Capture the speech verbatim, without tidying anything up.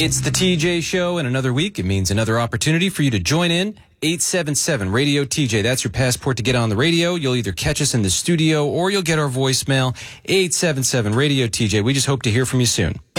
It's the T J Show, and another week, it means another opportunity for you to join in. eight seven seven radio T J. That's your passport to get on the radio. You'll either catch us in the studio or you'll get our voicemail. eight seven seven radio T J. We just hope to hear from you soon.